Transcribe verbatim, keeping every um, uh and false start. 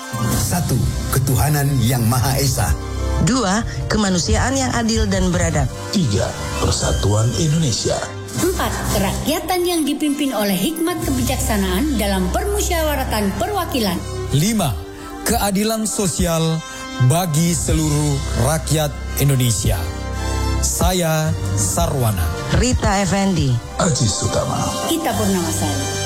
Satu, ketuhanan yang Maha Esa. Dua, kemanusiaan yang adil dan beradab. Tiga, persatuan Indonesia. Empat, kerakyatan yang dipimpin oleh hikmat kebijaksanaan dalam permusyawaratan perwakilan. Lima, keadilan sosial bagi seluruh rakyat Indonesia. Saya Sarwana. Rita Effendi. Aziz Utama. Kita Purnamasari.